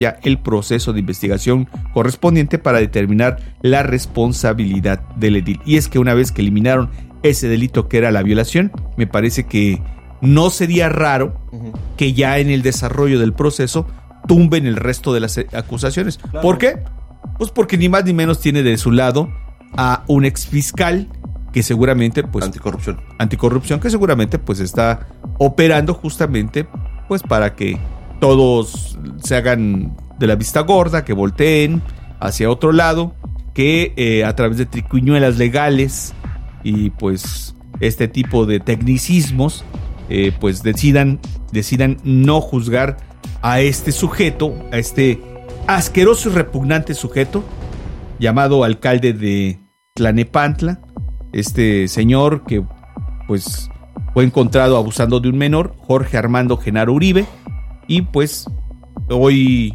ya el proceso de investigación correspondiente para determinar la responsabilidad del edil. Y es que una vez que eliminaron ese delito que era la violación, me parece que no sería raro que ya en el desarrollo del proceso tumben el resto de las acusaciones. Claro. ¿Por qué? Pues porque ni más ni menos tiene de su lado a un exfiscal que seguramente pues anticorrupción que seguramente pues está operando justamente pues para que todos se hagan de la vista gorda, que volteen hacia otro lado, que a través de triquiñuelas legales y pues este tipo de tecnicismos pues decidan no juzgar a este sujeto, a este asqueroso y repugnante sujeto llamado alcalde de Tlanepantla, este señor que pues fue encontrado abusando de un menor, Jorge Armando Genaro Uribe, y pues hoy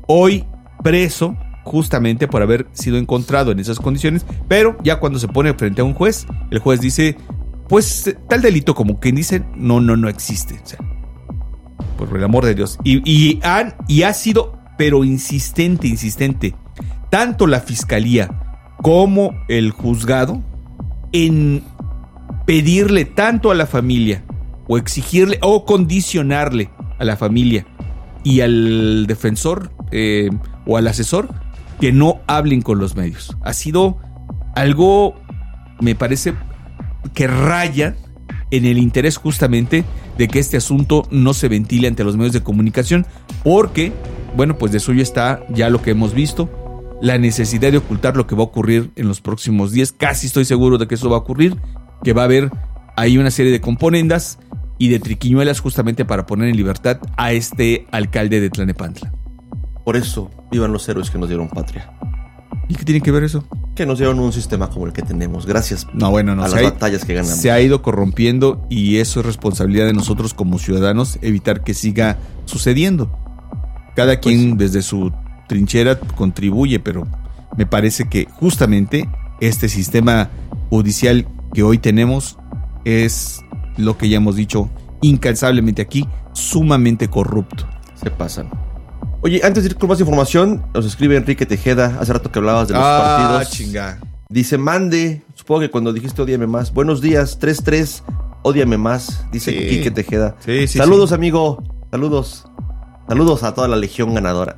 preso justamente por haber sido encontrado en esas condiciones, pero ya cuando se pone frente a un juez, el juez dice, pues tal delito como quien dice, no existe, o sea, por el amor de Dios, y ha sido, pero insistente, tanto la fiscalía como el juzgado, en pedirle tanto a la familia, o exigirle, o condicionarle a la familia y al defensor o al asesor que no hablen con los medios. Ha sido algo, me parece, que raya en el interés justamente de que este asunto no se ventile ante los medios de comunicación, porque, bueno, pues de suyo está ya lo que hemos visto, la necesidad de ocultar lo que va a ocurrir en los próximos días. Casi estoy seguro de que eso va a ocurrir, que va a haber ahí una serie de componendas y de triquiñuelas justamente para poner en libertad a este alcalde de Tlanepantla. Por eso, vivan los héroes que nos dieron patria. ¿Y qué tiene que ver eso? Que nos dieron un sistema como el que tenemos, gracias a las batallas que ganamos. Se ha ido corrompiendo y eso es responsabilidad de nosotros como ciudadanos evitar que siga sucediendo. Cada quien desde su trinchera contribuye, pero me parece que justamente este sistema judicial que hoy tenemos es lo que ya hemos dicho incansablemente aquí, sumamente corrupto. Se pasan. Oye, antes de ir con más información, nos escribe Enrique Tejeda, hace rato que hablabas de los partidos. Chinga. Dice, mande, supongo que cuando dijiste ódiame más. Buenos días, 3-3, ódiame más, dice Quique Tejeda. Sí, saludos, amigo, saludos. Saludos a toda la legión ganadora.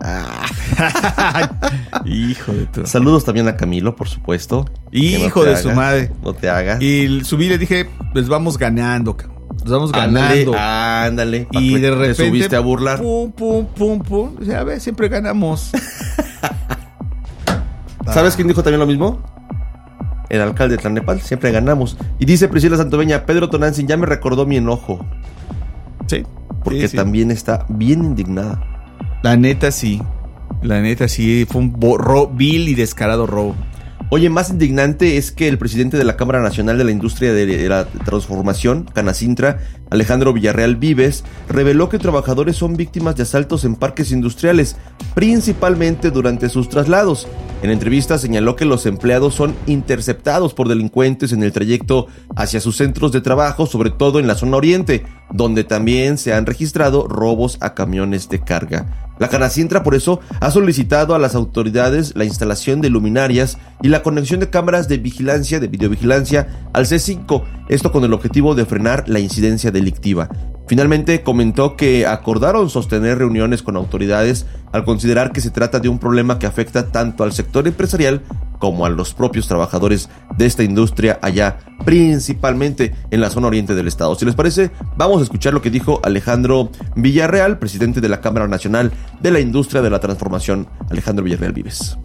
Hijo de tu... Saludos también a Camilo, por supuesto. Hijo de su madre. No te hagas. Y subí, le dije, pues vamos ganando, cabrón. Nos vamos ganando. Ándale. Y de repente te subiste a burlar. Pum. O sea, a ver, siempre ganamos. ¿Sabes quién dijo también lo mismo? El alcalde de Tlanepantla. Siempre ganamos. Y dice Priscila Santoveña, Pedro Tonantzin ya me recordó mi enojo. Sí. Porque también está bien indignada. La neta sí. Fue un vil y descarado robo. Oye, más indignante es que el presidente de la Cámara Nacional de la Industria de la Transformación, Canacintra, Alejandro Villarreal Vives, reveló que trabajadores son víctimas de asaltos en parques industriales, principalmente durante sus traslados. En entrevista señaló que los empleados son interceptados por delincuentes en el trayecto hacia sus centros de trabajo, sobre todo en la zona oriente, donde también se han registrado robos a camiones de carga. La Canacintra por eso ha solicitado a las autoridades la instalación de luminarias y la conexión de cámaras de vigilancia, de videovigilancia al C5, esto con el objetivo de frenar la incidencia delictiva. Finalmente comentó que acordaron sostener reuniones con autoridades al considerar que se trata de un problema que afecta tanto al sector empresarial como a los propios trabajadores de esta industria allá, principalmente en la zona oriente del estado. Si les parece, vamos a escuchar lo que dijo Alejandro Villarreal, presidente de la Cámara Nacional de la Industria de la Transformación. Alejandro Villarreal Vives.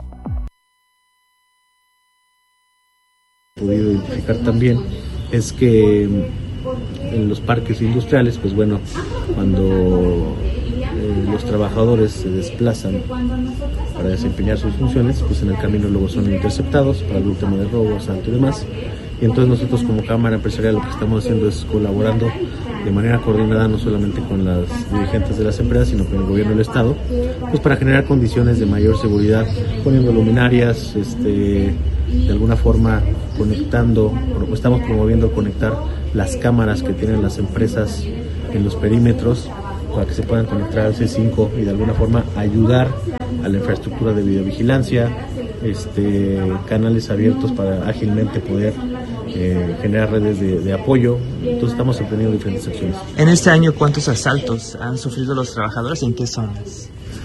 Podido identificar también es que en los parques industriales, pues bueno, cuando los trabajadores se desplazan para desempeñar sus funciones, pues en el camino luego son interceptados para algún tema de robo, asalto y demás. Y entonces nosotros como Cámara Empresarial lo que estamos haciendo es colaborando de manera coordinada no solamente con las dirigentes de las empresas, sino con el gobierno del estado, pues para generar condiciones de mayor seguridad, poniendo luminarias, de alguna forma conectando, estamos promoviendo conectar las cámaras que tienen las empresas en los perímetros para que se puedan conectar al C5 y de alguna forma ayudar a la infraestructura de videovigilancia, canales abiertos para ágilmente poder generar redes de apoyo. Entonces estamos emprendiendo diferentes acciones. En este año, ¿cuántos asaltos han sufrido los trabajadores y en qué zonas?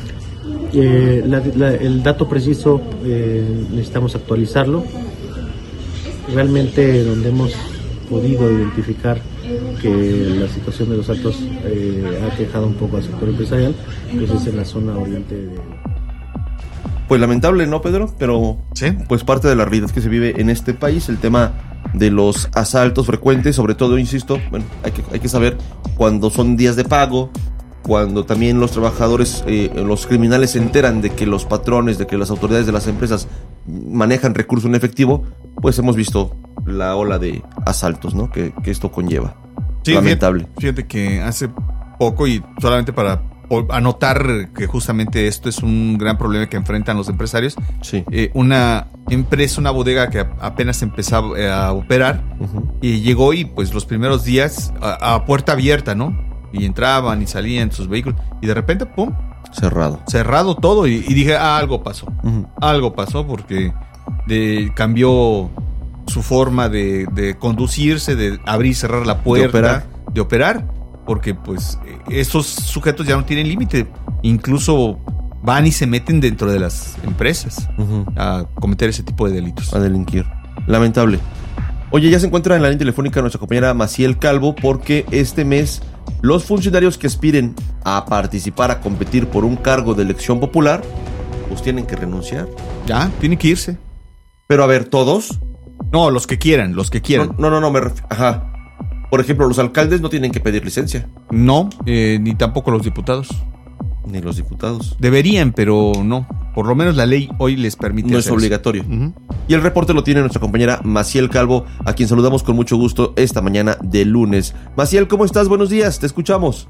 El dato preciso necesitamos actualizarlo. Realmente donde hemos podido identificar que la situación de los asaltos ha quejado un poco al sector empresarial, pues es en la zona oriente de... Pues lamentable, ¿no, Pedro? Pero sí, pues parte de la realidad que se vive en este país, el tema de los asaltos frecuentes, sobre todo, insisto, bueno, hay que saber cuando son días de pago, cuando también los trabajadores, los criminales se enteran de que los patrones, de que las autoridades de las empresas manejan recursos en efectivo, pues hemos visto la ola de asaltos, ¿no? Que esto conlleva. Sí, lamentable. Fíjate que hace poco, y solamente para anotar que justamente esto es un gran problema que enfrentan los empresarios. Sí. Una empresa, una bodega que apenas empezaba a operar, y llegó y pues los primeros días a puerta abierta, ¿no? Y entraban y salían sus vehículos y de repente, ¡pum! Cerrado todo y dije, algo pasó. Algo pasó porque cambió su forma de conducirse, de abrir y cerrar la puerta, de operar, porque pues esos sujetos ya no tienen límite, incluso van y se meten dentro de las empresas a cometer ese tipo de delitos. A delinquir. Lamentable. Oye, ya se encuentra en la línea telefónica nuestra compañera Maciel Calvo, porque este mes los funcionarios que aspiren a participar, a competir por un cargo de elección popular, pues tienen que renunciar. Ya, tienen que irse. Pero a ver, ¿todos? No, los que quieran. No, me refiero. Ajá. Por ejemplo, los alcaldes no tienen que pedir licencia. No, ni tampoco los diputados. Ni los diputados. Deberían, pero no. Por lo menos la ley hoy les permite. No es obligatorio. Y el reporte lo tiene nuestra compañera Maciel Calvo, a quien saludamos con mucho gusto esta mañana de lunes. Maciel, ¿cómo estás? Buenos días, te escuchamos.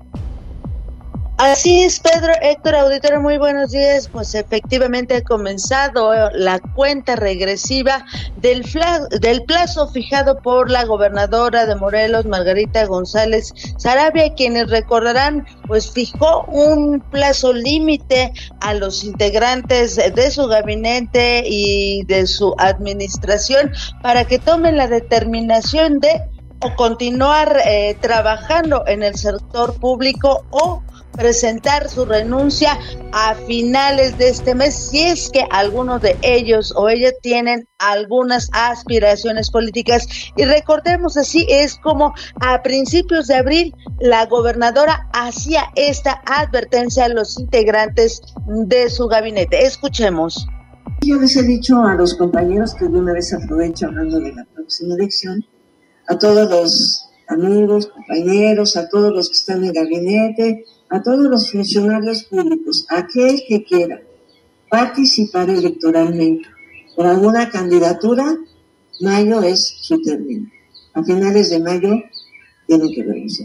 Así es, Pedro, Héctor, auditorio, muy buenos días. Pues efectivamente ha comenzado la cuenta regresiva del plazo fijado por la gobernadora de Morelos, Margarita González Sarabia, quienes recordarán, pues fijó un plazo límite a los integrantes de su gabinete y de su administración para que tomen la determinación de o continuar trabajando en el sector público o presentar su renuncia a finales de este mes, si es que algunos de ellos o ellas tienen algunas aspiraciones políticas. Y recordemos, así es como a principios de abril la gobernadora hacía esta advertencia a los integrantes de su gabinete. Escuchemos. Yo les he dicho a los compañeros que de una vez aprovecho, hablando de la próxima elección, a todos los amigos, compañeros, a todos los que están en el gabinete, a todos los funcionarios públicos, aquel que quiera participar electoralmente por alguna candidatura, mayo es su término. A finales de mayo tienen que renunciar.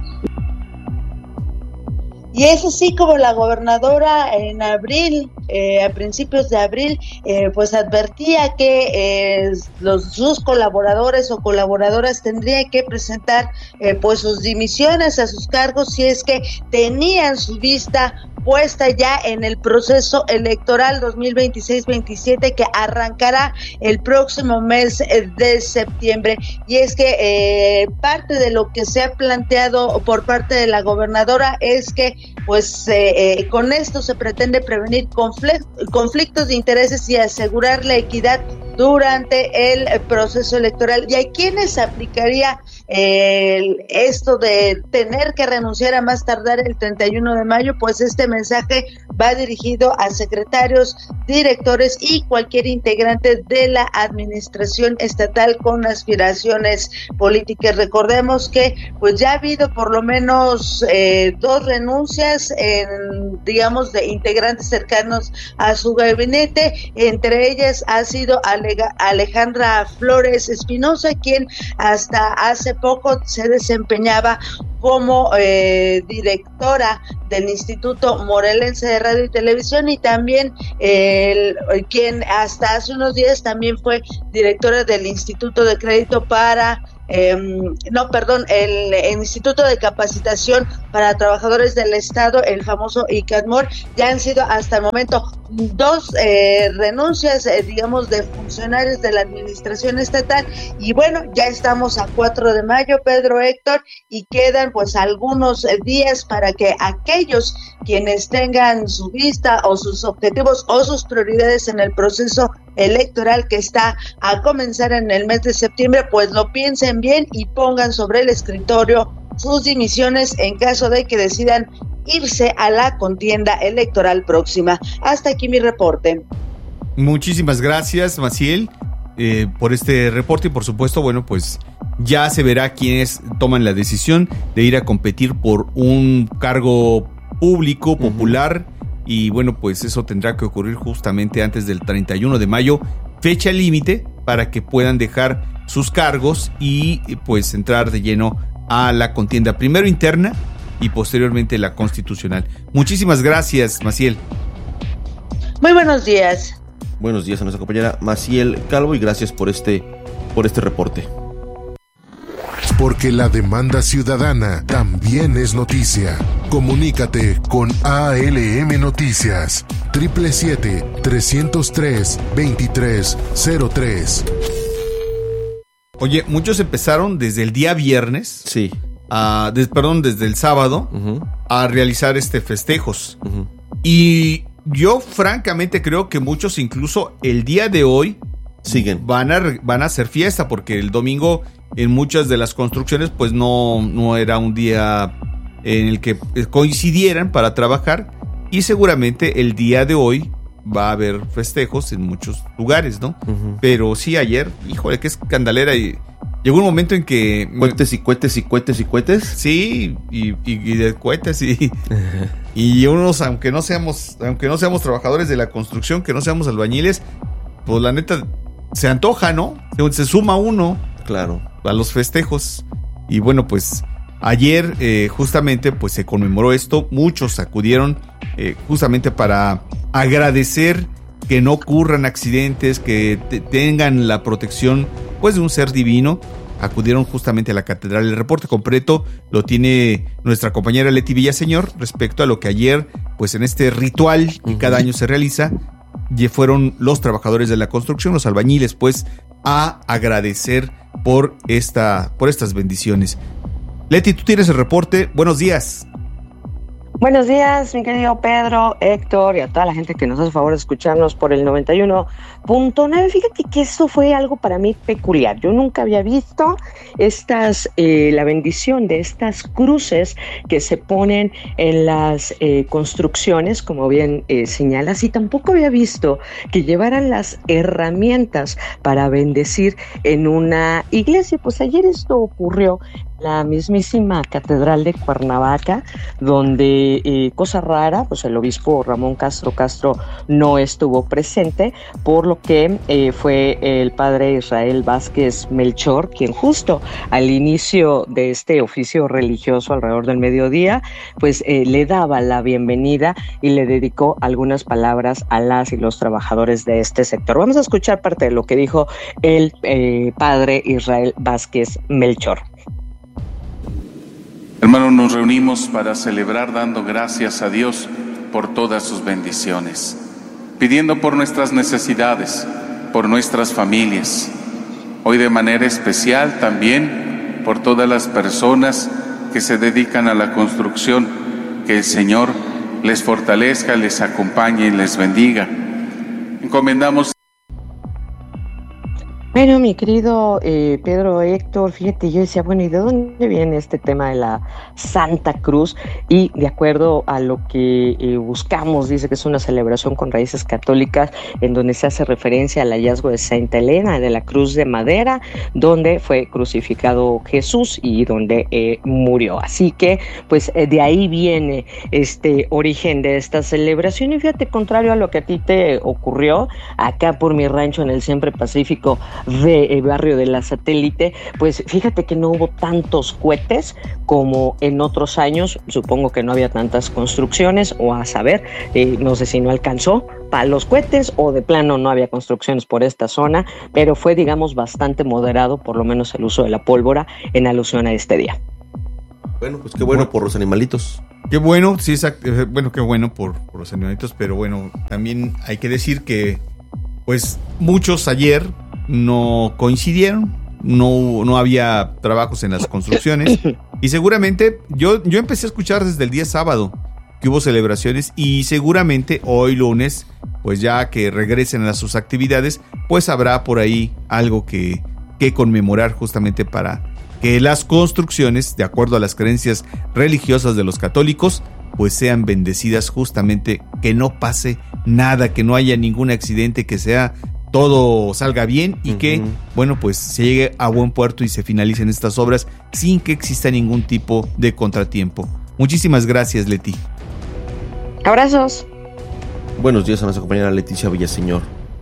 Y es así como la gobernadora en abril, a principios de abril, pues advertía que sus colaboradores o colaboradoras tendrían que presentar pues sus dimisiones a sus cargos si es que tenían su vista puesta ya en el proceso electoral 2026-27 que arrancará el próximo mes de septiembre. Y es que parte de lo que se ha planteado por parte de la gobernadora es que pues con esto se pretende prevenir conflictos de intereses y asegurar la equidad durante el proceso electoral. ¿Y a quiénes aplicaría esto de tener que renunciar a más tardar el 31 de mayo? Pues este mensaje va dirigido a secretarios, directores y cualquier integrante de la administración estatal con aspiraciones políticas. Recordemos que pues ya ha habido por lo menos 2 renuncias digamos de integrantes cercanos a su gabinete. Entre ellas ha sido Alejandra Flores Espinosa, quien hasta hace poco se desempeñaba como directora del Instituto Morelense de Radio y Televisión, y también quien hasta hace unos días también fue directora del Instituto de Crédito para el Instituto de Capacitación para Trabajadores del Estado, el famoso ICATMOR. Ya han sido hasta el momento 2 renuncias, digamos, de funcionarios de la administración estatal, y bueno, ya estamos a 4 de mayo, Pedro, Héctor, y quedan pues algunos días para que aquellos quienes tengan su vista o sus objetivos o sus prioridades en el proceso electoral que está a comenzar en el mes de septiembre, pues lo piensen bien y pongan sobre el escritorio sus dimisiones en caso de que decidan irse a la contienda electoral próxima. Hasta aquí mi reporte. Muchísimas gracias, Maciel, por este reporte, y por supuesto, bueno, pues ya se verá quiénes toman la decisión de ir a competir por un cargo público, popular, y bueno, pues eso tendrá que ocurrir justamente antes del 31 de mayo, fecha límite para que puedan dejar sus cargos y pues entrar de lleno a la contienda, primero interna y posteriormente la constitucional. Muchísimas gracias, Maciel. Muy buenos días. Buenos días a nuestra compañera Maciel Calvo, y gracias por este reporte. Porque la demanda ciudadana también es noticia. Comunícate con ALM Noticias 777-303-2303. Oye, muchos empezaron desde el día viernes, Sí. desde el sábado, a realizar festejos. Y yo francamente creo que muchos incluso el día de hoy siguen. Van a hacer fiesta, porque el domingo en muchas de las construcciones pues no era un día en el que coincidieran para trabajar, y seguramente el día de hoy va a haber festejos en muchos lugares, ¿no? Pero sí, ayer, híjole, qué escandalera, y llegó un momento en que... Cohetes y cohetes y cohetes y cohetes. Sí, y de cohetes, y unos, aunque no seamos trabajadores de la construcción, que no seamos albañiles, pues la neta se antoja, ¿no? Se suma uno, claro, a los festejos. Y bueno, pues ayer justamente pues se conmemoró esto. Muchos acudieron justamente para agradecer que no ocurran accidentes, que tengan la protección pues de un ser divino. Acudieron justamente a la catedral. El reporte completo lo tiene nuestra compañera Leti Villaseñor respecto a lo que ayer, pues en este ritual que cada año se realiza, y fueron los trabajadores de la construcción, los albañiles, pues a agradecer por estas bendiciones. Leti, tú tienes el reporte. Buenos días. Buenos días, mi querido Pedro, Héctor, y a toda la gente que nos hace favor de escucharnos por el 91.9. Fíjate que esto fue algo para mí peculiar. Yo nunca había visto la bendición de estas cruces que se ponen en las construcciones, como bien señalas, y tampoco había visto que llevaran las herramientas para bendecir en una iglesia. Pues ayer esto ocurrió la mismísima Catedral de Cuernavaca, donde, cosa rara, pues el obispo Ramón Castro no estuvo presente, por lo que fue el padre Israel Vázquez Melchor quien justo al inicio de este oficio religioso, alrededor del mediodía, pues le daba la bienvenida y le dedicó algunas palabras a las y los trabajadores de este sector. Vamos a escuchar parte de lo que dijo el padre Israel Vázquez Melchor. Hermanos, nos reunimos para celebrar dando gracias a Dios por todas sus bendiciones, pidiendo por nuestras necesidades, por nuestras familias. Hoy de manera especial también por todas las personas que se dedican a la construcción, que el Señor les fortalezca, les acompañe y les bendiga. Encomendamos. Bueno, mi querido Pedro, Héctor, fíjate, yo decía, bueno, ¿y de dónde viene este tema de la Santa Cruz? Y de acuerdo a lo que buscamos, dice que es una celebración con raíces católicas, en donde se hace referencia al hallazgo de Santa Elena, de la cruz de madera, donde fue crucificado Jesús y donde murió. Así que, pues, de ahí viene este origen de esta celebración. Y fíjate, contrario a lo que a ti te ocurrió, acá por mi rancho en el Siempre Pacífico, de Barrio de la Satélite, pues fíjate que no hubo tantos cohetes como en otros años. Supongo que no había tantas construcciones, o a saber, no sé si no alcanzó para los cohetes o de plano no había construcciones por esta zona, pero fue, digamos, bastante moderado, por lo menos el uso de la pólvora en alusión a este día. Bueno, pues qué bueno por los animalitos. Qué bueno, sí, exacto. Bueno, qué bueno por los animalitos, pero bueno, también hay que decir que, pues, muchos ayer no coincidieron, no había trabajos en las construcciones, y seguramente yo empecé a escuchar desde el día sábado que hubo celebraciones, y seguramente hoy lunes, pues ya que regresen a sus actividades, pues habrá por ahí algo que conmemorar, justamente para que las construcciones, de acuerdo a las creencias religiosas de los católicos, pues sean bendecidas, justamente que no pase nada, que no haya ningún accidente, que todo salga bien y que, bueno, pues se llegue a buen puerto y se finalicen estas obras sin que exista ningún tipo de contratiempo. Muchísimas gracias, Leti. Abrazos. Buenos días a nuestra compañera Leticia Villaseñor.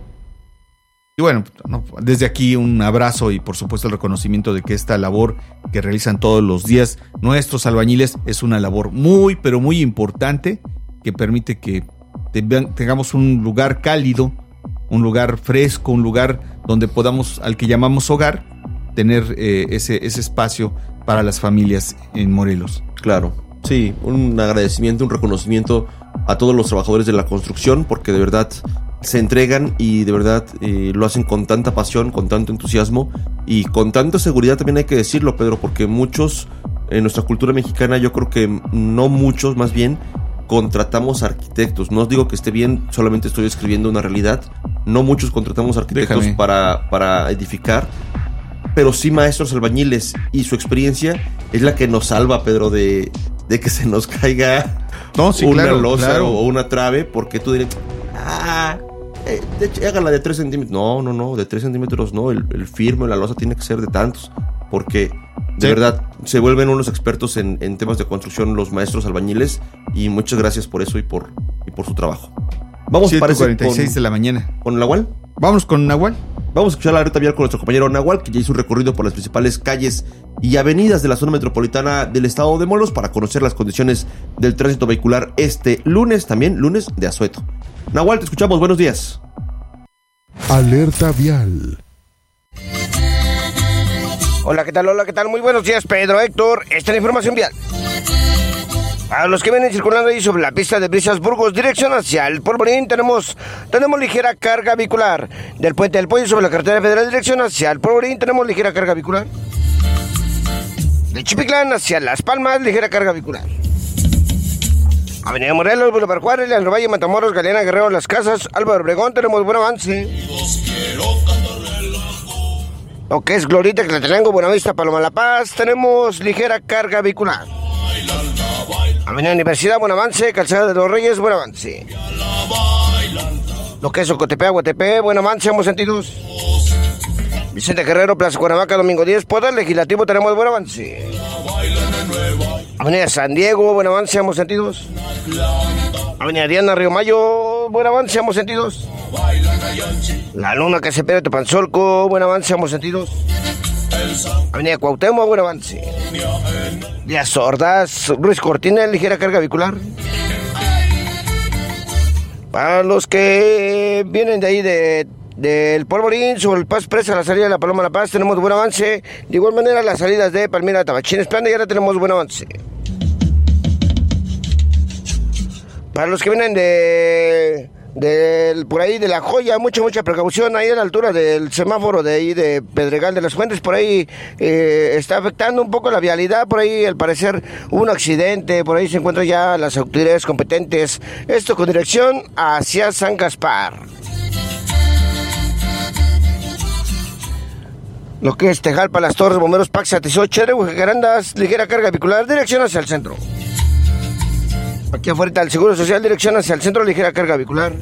Y bueno, desde aquí un abrazo y por supuesto el reconocimiento de que esta labor que realizan todos los días nuestros albañiles es una labor muy, pero muy importante, que permite que tengamos un lugar cálido, un lugar fresco, un lugar donde podamos, al que llamamos hogar, tener ese espacio para las familias en Morelos. Claro, sí, un agradecimiento, un reconocimiento a todos los trabajadores de la construcción, porque de verdad se entregan y de verdad lo hacen con tanta pasión, con tanto entusiasmo y con tanta seguridad, también hay que decirlo, Pedro, porque muchos en nuestra cultura mexicana, yo creo que no muchos, más bien contratamos arquitectos. No os digo que esté bien, solamente estoy escribiendo una realidad. No muchos contratamos arquitectos para edificar, pero sí maestros albañiles, y su experiencia es la que nos salva, Pedro, de que se nos caiga una losa o una trave, porque tú dirías, háganla de 3 centímetros. No, de 3 centímetros no, el firme, la losa tiene que ser de tantos, porque de verdad se vuelven unos expertos en temas de construcción los maestros albañiles, y muchas gracias por eso y por su trabajo. Vamos, 7:46 de la mañana. ¿Con Nahual? Vamos con Nahual. Vamos a escuchar la alerta vial con nuestro compañero Nahual, que ya hizo un recorrido por las principales calles y avenidas de la zona metropolitana del estado de Morelos para conocer las condiciones del tránsito vehicular este lunes, también lunes de asueto. Nahual, te escuchamos, buenos días. Alerta vial. Hola, ¿qué tal? Muy buenos días, Pedro, Héctor. Esta es la información vial. A los que vienen circulando ahí sobre la pista de Brisas Burgos, dirección hacia el Polvorín, tenemos ligera carga vehicular. Del Puente del Pollo sobre la carretera federal, dirección hacia el Polvorín, tenemos ligera carga vehicular. De Chipiclán hacia Las Palmas, ligera carga vehicular. Avenida Morelos, Boulevard Juárez, Leandro Valle, Matamoros, Galeana, Guerrero, Las Casas, Álvaro Obregón, tenemos buen avance. Lo que es Glorita, Tlatenango, Buenavista, Paloma La Paz, tenemos ligera carga vehicular. Avenida Universidad, buen avance. Calzada de los Reyes, buen avance. Lo que es Ocotepe, Aguatepe, buen avance, ambos sentidos. Vicente Guerrero, Plaza Cuernavaca, Domingo 10, Poder Legislativo, tenemos buen avance. Avenida San Diego, buen avance, ambos sentidos. Avenida Diana, Río Mayo, buen avance, ambos sentidos. La Luna, Casepe de Tepanzolco, buen avance, ambos sentidos. Avenida Cuauhtémoc, buen avance. Díaz Ordaz, Ruiz Cortina, ligera carga vehicular. Para los que vienen de ahí del Polvorín, sobre el Paso Presa, la salida de la Paloma La Paz, tenemos buen avance. De igual manera, las salidas de Palmira, Tabachines, Plana, y ahora tenemos buen avance. Para los que vienen por ahí de La Joya, mucha precaución ahí a la altura del semáforo de ahí de Pedregal de las Fuentes, por ahí está afectando un poco la vialidad, por ahí al parecer hubo un accidente, por ahí se encuentran ya las autoridades competentes, esto con dirección hacia San Gaspar. Lo que es Tejalpa, Las Torres, Bomberos, Paxa, Tizoche, Jacarandas, ligera carga vehicular, dirección hacia el centro. Aquí afuera del Seguro Social, dirección hacia el centro, ligera carga vehicular.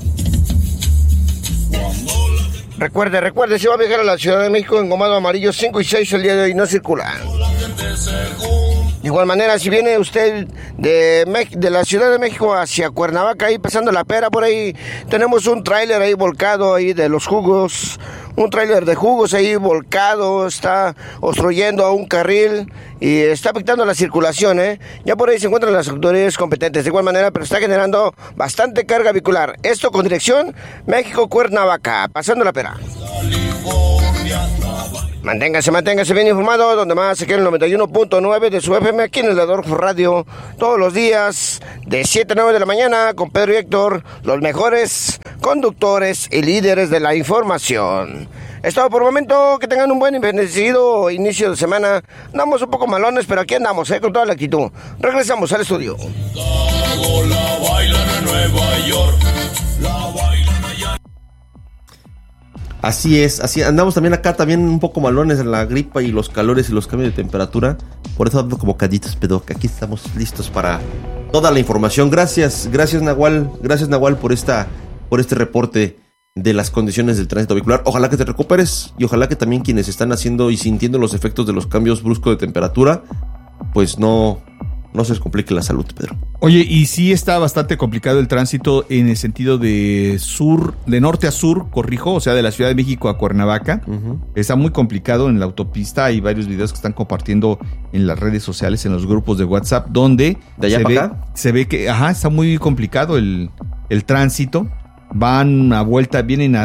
Recuerde, si va a viajar a la Ciudad de México, engomado amarillo 5 y 6 el día de hoy no circulan. De igual manera, si viene usted de la Ciudad de México hacia Cuernavaca, ahí pasando la Pera, por ahí tenemos un tráiler ahí volcado ahí de los jugos, un tráiler de jugos ahí volcado, está obstruyendo a un carril y está afectando la circulación, Ya por ahí se encuentran las autoridades competentes, de igual manera, pero está generando bastante carga vehicular. Esto con dirección México-Cuernavaca, pasando la Pera. Manténgase bien informado, donde más aquí en el 91.9 de su FM, aquí en el Adolfo Radio, todos los días, de 7 a 9 de la mañana, con Pedro y Héctor, los mejores conductores y líderes de la información. Es todo por el momento, que tengan un buen y bendecido inicio de semana. Andamos un poco malones, pero aquí andamos, con toda la actitud. Regresamos al estudio. La bailan en Nueva York, la bailan allá. Así es, así andamos también acá, también un poco malones en la gripa y los calores y los cambios de temperatura. Por eso ando como caditos, pero que aquí estamos listos para toda la información. Gracias Nahual, por este reporte de las condiciones del tránsito vehicular. Ojalá que te recuperes y ojalá que también quienes están haciendo y sintiendo los efectos de los cambios bruscos de temperatura, pues no se les complique la salud, Pedro. Oye, y sí está bastante complicado el tránsito en el sentido de norte a sur, corrijo, o sea, de la Ciudad de México a Cuernavaca. Uh-huh. Está muy complicado en la autopista. Hay varios videos que están compartiendo en las redes sociales, en los grupos de WhatsApp, donde ¿de allá para acá? Se ve que está muy complicado el tránsito. Vienen a vuelta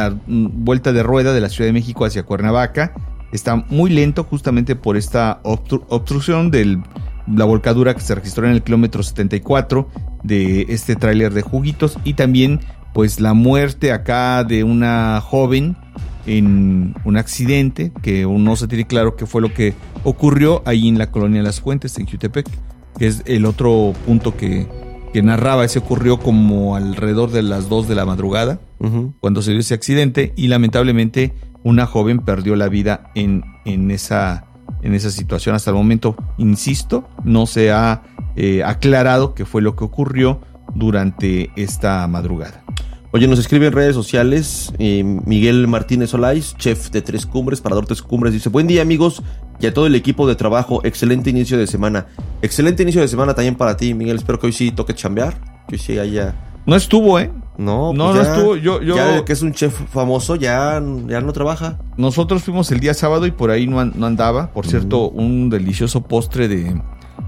de rueda de la Ciudad de México hacia Cuernavaca. Está muy lento justamente por esta obstrucción de la volcadura que se registró en el kilómetro 74 de este tráiler de juguitos, y también pues la muerte acá de una joven en un accidente que no se tiene claro qué fue lo que ocurrió ahí en la colonia Las Fuentes, en Jutepec, que es el otro punto que narraba. Ese ocurrió como alrededor de las 2 de la madrugada, uh-huh, cuando se dio ese accidente, y lamentablemente una joven perdió la vida en esa situación. Hasta el momento, insisto, no se ha aclarado qué fue lo que ocurrió durante esta madrugada. Oye, nos escribe en redes sociales Miguel Martínez Olais, chef de Tres Cumbres, Parador Tres Cumbres, dice: buen día, amigos, y a todo el equipo de trabajo, excelente inicio de semana. Excelente inicio de semana también para ti, Miguel. Espero que hoy sí toque chambear, que hoy sí haya... No estuvo, No, pues no estuvo. Yo ya que es un chef famoso, ya no trabaja. Nosotros fuimos el día sábado y por ahí no andaba. Por cierto, un delicioso postre de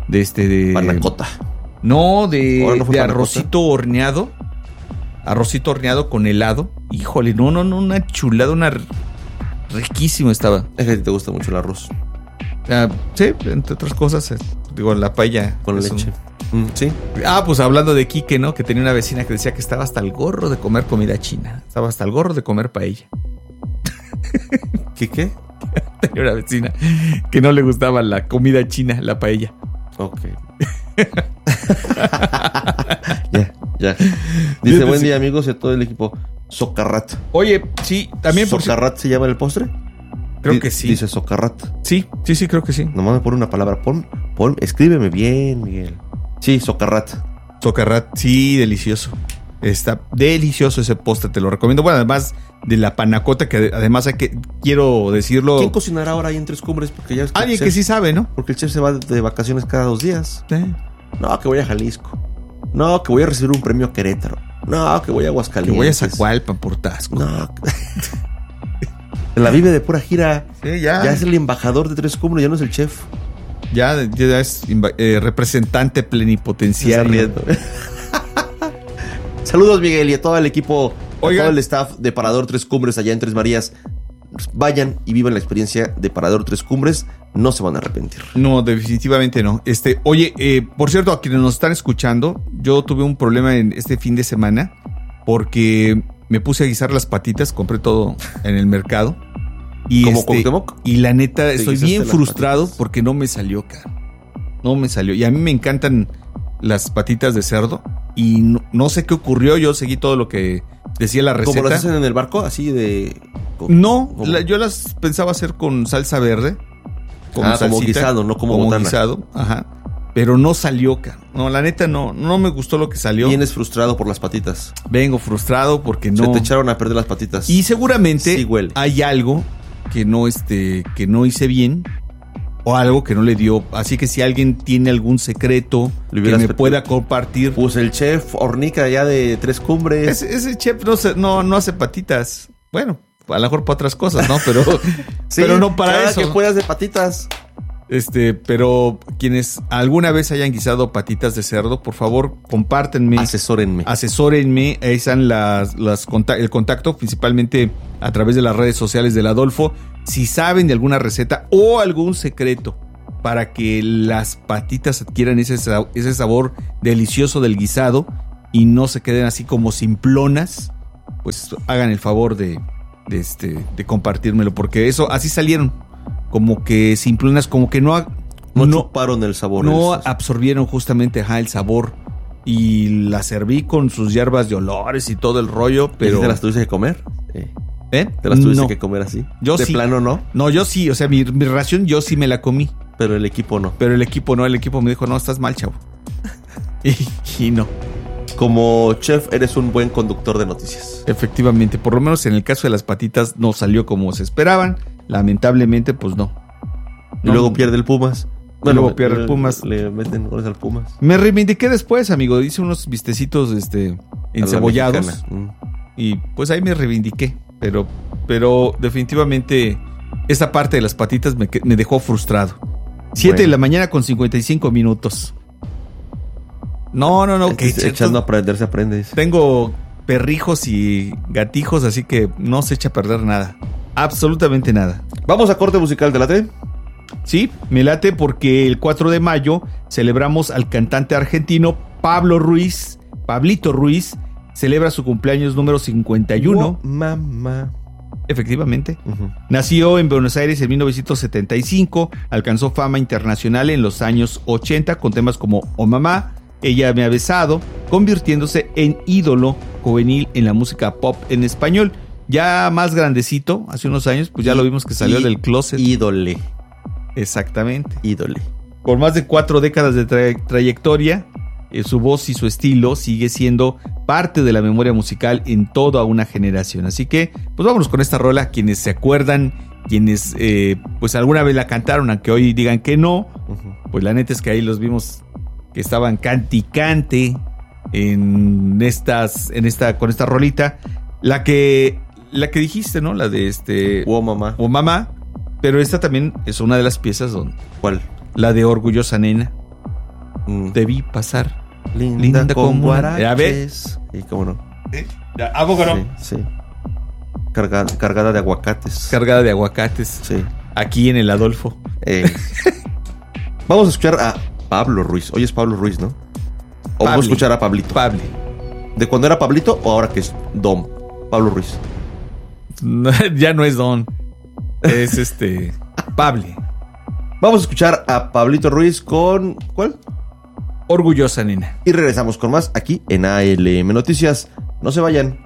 panacota. No, de arrocito horneado. Arrocito horneado con helado. Híjole, no, una chulada, riquísimo estaba. Es que te gusta mucho el arroz. Sí, entre otras cosas, la paella. Con leche. Sí. Pues hablando de Quique, ¿no? Que tenía una vecina que decía que estaba hasta el gorro de comer comida china. Estaba hasta el gorro de comer paella. ¿Qué? Tenía una vecina que no le gustaba la comida china, la paella. Ok. Ya. Dice: buen día, amigos, y a todo el equipo. Socarrat. Oye, sí, también por ¿Socarrat se llama el postre? Creo que sí. Dice Socarrat. Sí, creo que sí. Nomás me pone una palabra. Escríbeme bien, Miguel. Sí, Socarrat. Socarrat, sí, delicioso. Está delicioso ese postre, te lo recomiendo. Bueno, además de la panacota, que además quiero decirlo. ¿Quién cocinará ahora ahí en Tres Cumbres? Porque ya alguien que sí sabe, ¿no? Porque el chef se va de vacaciones cada 2 días. Sí. No, que voy a Jalisco. No, que voy a recibir un premio a Querétaro. No, que voy a Aguascalientes. Que voy a Zacualpan por Tasco. No. La vive de pura gira. Sí, ya es el embajador de Tres Cumbres, ya no es el chef. Ya es representante plenipotenciario. Saludos, Miguel, y a todo el equipo, Oigan, a todo el staff de Parador Tres Cumbres allá en Tres Marías. Vayan y vivan la experiencia de Parador Tres Cumbres. No se van a arrepentir. No, definitivamente no. Oye, por cierto, a quienes nos están escuchando, yo tuve un problema en este fin de semana porque me puse a guisar las patitas, compré todo en el mercado. Y ¿Como Cuauhtémoc? Y la neta, estoy bien frustrado porque no me salió, cara. No me salió. Y a mí me encantan las patitas de cerdo. Y no sé qué ocurrió. Yo seguí todo lo que decía la receta. ¿Cómo las hacen en el barco? Así de... yo las pensaba hacer con salsa verde. Como guisado, no como botana. Guisado, ajá. Pero no salió, cara. No, la neta no me gustó lo que salió. Vienes frustrado por las patitas. Vengo frustrado porque no... Se te echaron a perder las patitas. Y seguramente sí huele. Hay algo que no hice bien, o algo que no le dio. Así que si alguien tiene algún secreto que me pueda compartir. Pues el chef Hornica allá de Tres Cumbres. Ese chef no hace patitas. Bueno, a lo mejor para otras cosas, ¿no? Pero, sí, pero no para cada eso. que puedas de patitas. Pero quienes alguna vez hayan guisado patitas de cerdo, por favor, compártenme. Asesórenme. Ahí están el contacto, principalmente a través de las redes sociales del Adolfo. Si saben de alguna receta o algún secreto para que las patitas adquieran ese sabor delicioso del guisado y no se queden así como simplonas, pues hagan el favor de compartírmelo, porque así salieron. Como que simplonas, como que no chuparon el sabor. No absorbieron justamente el sabor. Y la serví con sus hierbas de olores y todo el rollo, pero... ¿Te las tuviste que comer? ¿Te las tuviste que comer así? Yo ¿De sí. plano no? No, yo sí. O sea, mi ración yo sí me la comí. Pero el equipo no. El equipo me dijo, no, estás mal, chavo. y no. Como chef, eres un buen conductor de noticias. Efectivamente. Por lo menos en el caso de las patitas no salió como se esperaban. Lamentablemente, pues no. Y luego pierde el Pumas. Luego pierde el Pumas. Le meten goles al Pumas. Me reivindiqué después, amigo. Hice unos vistecitos encebollados. Y pues ahí me reivindiqué. Pero definitivamente esa parte de las patitas me dejó frustrado. 7 de la mañana con 55 minutos. No. Echando a aprender se aprende. Tengo perrijos y gatijos, así que no se echa a perder nada. Absolutamente nada. ¿Vamos a corte musical de la T? Sí, me late porque el 4 de mayo celebramos al cantante argentino Pablito Ruiz. Celebra su cumpleaños número 51. Mamá. Efectivamente. Nació en Buenos Aires en 1975. Alcanzó fama internacional en los años 80 con temas como Oh Mamá, Ella me ha besado, convirtiéndose en ídolo juvenil en la música pop en español. Ya más grandecito, hace unos años, pues ya lo vimos que salió del closet. Ídole. Exactamente. Ídole. Por más de 4 décadas de trayectoria, su voz y su estilo sigue siendo parte de la memoria musical en toda una generación. Así que, pues vámonos con esta rola. Quienes se acuerdan, quienes pues alguna vez la cantaron, aunque hoy digan que no, pues la neta es que ahí los vimos que estaban cante con esta rolita. La que dijiste, ¿no? La de Oh Mamá. Oh Mamá. Pero esta también es una de las piezas donde... ¿Cuál? La de Orgullosa Nena. Te vi pasar. Linda con guaraches. A ver. ¿Y cómo no? ¿A poco no? Sí. Cargada de aguacates. Cargada de aguacates. Sí. Aquí en el Adolfo. Vamos a escuchar a Pablo Ruiz. Hoy es Pablo Ruiz, ¿no? O vamos a escuchar a Pablito. Pablo. ¿De cuando era Pablito o ahora que es Don Pablo Ruiz? Ya no es Don. Es Pablo. Vamos a escuchar a Pablito Ruiz con... ¿Cuál? Orgullosa Nena. Y regresamos con más aquí en ALM Noticias. No se vayan.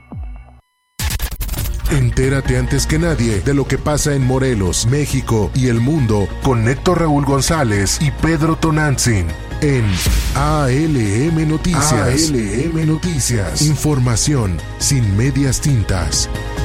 Entérate antes que nadie de lo que pasa en Morelos, México y el mundo con Héctor Raúl González y Pedro Tonantzin en ALM Noticias. ALM Noticias. Información sin medias tintas.